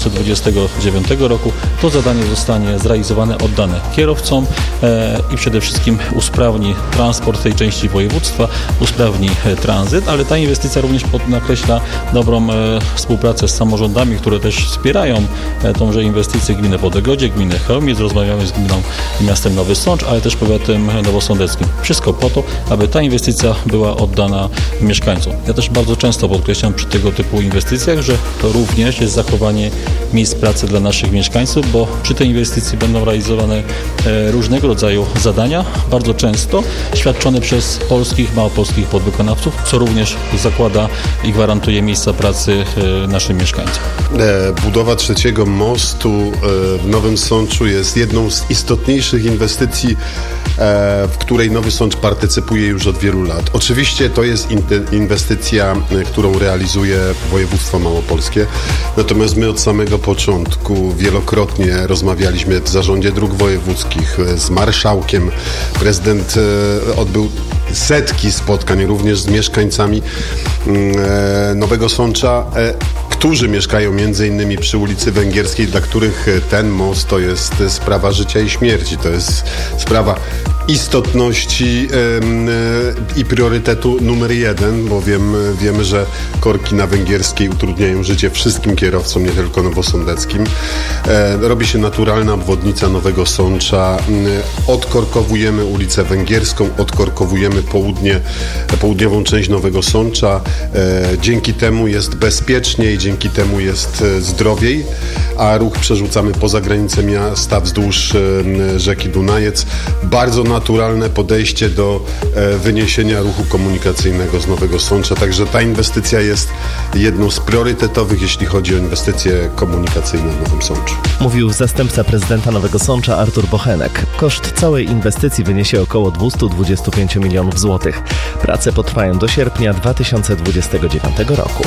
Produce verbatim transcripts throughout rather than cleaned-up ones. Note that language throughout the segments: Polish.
tysiące dwudziestego dziewiątego roku to zadanie zostanie zrealizowane, oddane kierowcom e, i przede wszystkim usprawni transport tej części województwa, usprawni e, tranzyt, ale ta inwestycja również nakreśla dobrą e, współpracę z samorządami, które też wspierają e, tąże inwestycje, gminę Podegodzie, gminę Chełmiec, rozmawiamy z gminą i miastem Nowy Sącz, ale też powiatem nowosądeckim. Wszystko po to, aby ta inwestycja była oddana mieszkańcom. Ja też bardzo często podkreślam przy tego typu inwestycjach, że to również jest zachowanie miejsc pracy dla naszych mieszkańców, bo przy tej inwestycji będą realizowane e, różnego rodzaju zadania, bardzo często świadczone przez polskich, małopolskich podwykonawców, co również zakłada i gwarantuje miejsca pracy e, naszym mieszkańcom. Budowa trzeciego mostu w Nowym Sączu jest jedną z istotniejszych inwestycji, w której Nowy Sącz partycypuje już od wielu lat. Oczywiście to jest inwestycja, którą realizuje województwo małopolskie, natomiast my od samego początku wielokrotnie rozmawialiśmy w Zarządzie Dróg Wojewódzkich z marszałkiem. Prezydent odbył setki spotkań również z mieszkańcami Nowego Sącza, którzy mieszkają między innymi przy ulicy Węgierskiej, dla których ten most to jest sprawa życia i śmierci. To jest sprawa istotności yy, i priorytetu numer jeden, bo wiem, wiemy, że korki na Węgierskiej utrudniają życie wszystkim kierowcom, nie tylko nowosądeckim. E, robi się naturalna obwodnica Nowego Sącza. E, odkorkowujemy ulicę Węgierską, odkorkowujemy południe, południową część Nowego Sącza. E, dzięki temu jest bezpieczniej, dzięki temu jest zdrowiej, a ruch przerzucamy poza granice miasta wzdłuż e, rzeki Dunajec. Bardzo naturalne podejście do e, wyniesienia ruchu komunikacyjnego z Nowego Sącza, także ta inwestycja jest jedną z priorytetowych, jeśli chodzi o inwestycje komunikacyjne w Nowym Sączu. Mówił zastępca prezydenta Nowego Sącza Artur Bochenek. Koszt całej inwestycji wyniesie około dwieście dwadzieścia pięć milionów złotych. Prace potrwają do sierpnia dwa tysiące dwudziestego dziewiątego roku.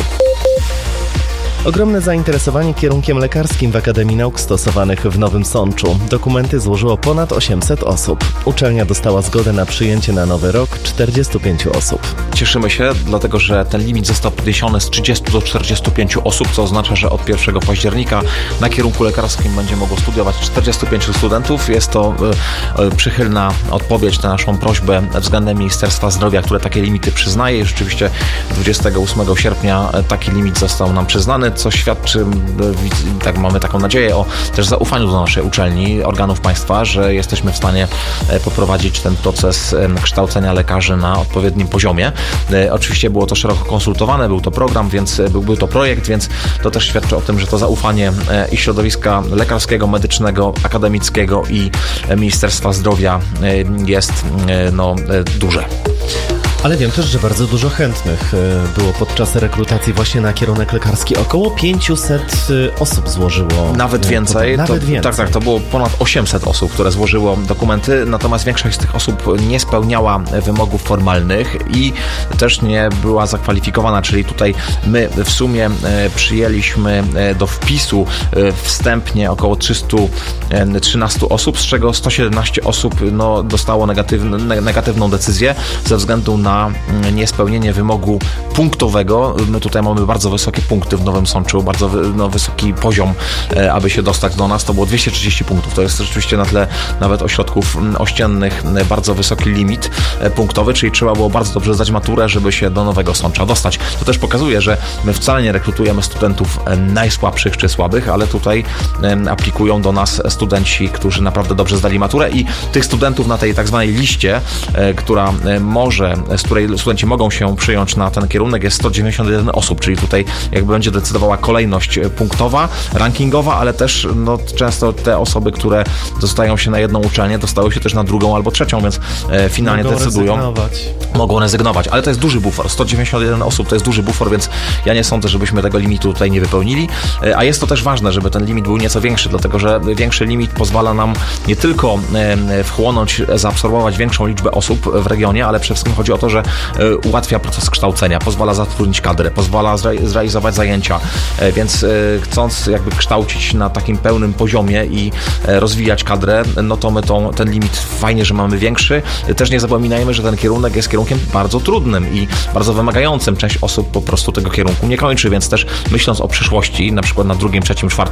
Ogromne zainteresowanie kierunkiem lekarskim w Akademii Nauk Stosowanych w Nowym Sączu. Dokumenty złożyło ponad osiemset osób. Uczelnia dostała zgodę na przyjęcie na nowy rok czterdziestu pięciu osób. Cieszymy się, dlatego że ten limit został podniesiony z trzydziestu do czterdziestu pięciu osób, co oznacza, że od pierwszego października na kierunku lekarskim będzie mogło studiować czterdziestu pięciu studentów. Jest to y, y, przychylna odpowiedź na naszą prośbę względem Ministerstwa Zdrowia, które takie limity przyznaje. I rzeczywiście dwudziestego ósmego sierpnia taki limit został nam przyznany, co świadczy, tak mamy taką nadzieję, o też zaufaniu do naszej uczelni, organów państwa, że jesteśmy w stanie poprowadzić ten proces kształcenia lekarzy na odpowiednim poziomie. Oczywiście było to szeroko konsultowane, był to program, więc był, był to projekt, więc to też świadczy o tym, że to zaufanie i środowiska lekarskiego, medycznego, akademickiego i Ministerstwa Zdrowia jest no, duże. Ale wiem też, że bardzo dużo chętnych było podczas rekrutacji właśnie na kierunek lekarski. Około pięćset osób złożyło. Nawet więcej. Nawet to, więcej. Tak, tak, to było ponad osiemset osób, które złożyło dokumenty, natomiast większość z tych osób nie spełniała wymogów formalnych i też nie była zakwalifikowana, czyli tutaj my w sumie przyjęliśmy do wpisu wstępnie około trzysta trzynaście osób, z czego sto siedemnaście osób no, dostało negatywne, negatywną decyzję ze względu na niespełnienie wymogu punktowego. My tutaj mamy bardzo wysokie punkty w Nowym Sączu, bardzo no, wysoki poziom, aby się dostać do nas. To było dwieście trzydzieści punktów. To jest rzeczywiście na tle nawet ośrodków ościennych bardzo wysoki limit punktowy, czyli trzeba było bardzo dobrze zdać maturę, żeby się do Nowego Sącza dostać. To też pokazuje, że my wcale nie rekrutujemy studentów najsłabszych czy słabych, ale tutaj aplikują do nas studenci, którzy naprawdę dobrze zdali maturę i tych studentów na tej tak zwanej liście, która może, z której studenci mogą się przyjąć na ten kierunek, jest sto dziewięćdziesiąt jeden osób, czyli tutaj jakby będzie decydowała kolejność punktowa, rankingowa, ale też no, często te osoby, które dostają się na jedną uczelnię, dostały się też na drugą albo trzecią, więc e, finalnie mogą decydują. Rezygnować. Mogą rezygnować, ale to jest duży bufor. sto dziewięćdziesiąt jeden osób to jest duży bufor, więc ja nie sądzę, żebyśmy tego limitu tutaj nie wypełnili, e, a jest to też ważne, żeby ten limit był nieco większy, dlatego że większy limit pozwala nam nie tylko e, wchłonąć, zaabsorbować większą liczbę osób w regionie, ale przede wszystkim chodzi o to, że e, ułatwia proces kształcenia, pozwala zatrudnić kadrę, pozwala zre- zrealizować zajęcia, e, więc e, chcąc jakby kształcić na takim pełnym poziomie i e, rozwijać kadrę, no to my tą, ten limit fajnie, że mamy większy. E, też nie zapominajmy, że ten kierunek jest kierunkiem bardzo trudnym i bardzo wymagającym. Część osób po prostu tego kierunku nie kończy, więc też myśląc o przyszłości, na przykład na drugim, trzecim, czwartym